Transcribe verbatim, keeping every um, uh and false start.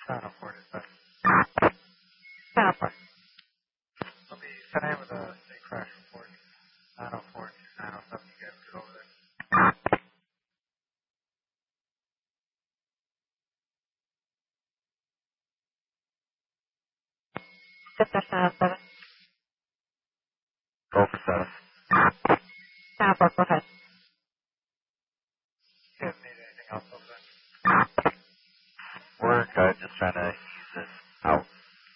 nine oh four dispatch. nine oh four. I'll be sending with a state crash report. nine oh four to nine oh seven, you guys get over there. Dispatch nine oh seven. Go for seven. nine oh four, go ahead. You guys need anything else over there? We're good, just trying to use this